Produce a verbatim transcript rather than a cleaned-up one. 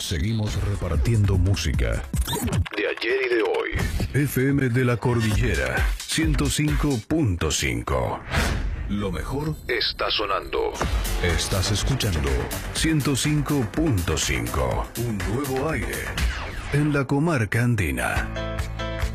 Seguimos repartiendo música de ayer y de hoy. F M de la Cordillera ciento cinco punto cinco. Lo mejor está sonando. Estás escuchando ciento cinco punto cinco. Un nuevo aire en la comarca andina.